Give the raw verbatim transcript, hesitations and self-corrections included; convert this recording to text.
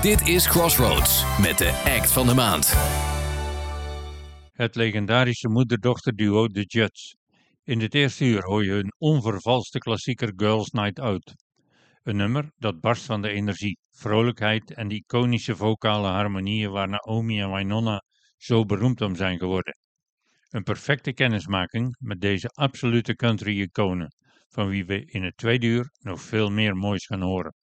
Dit is Crossroads met de act van de maand. Het legendarische moeder-dochter-duo The Judds. In dit eerste uur hoor je hun onvervalste klassieker Girls Night Out. Een nummer dat barst van de energie, vrolijkheid en de iconische vocale harmonieën waar Naomi en Wynonna zo beroemd om zijn geworden. Een perfecte kennismaking met deze absolute country-iconen, van wie we in het tweede uur nog veel meer moois gaan horen.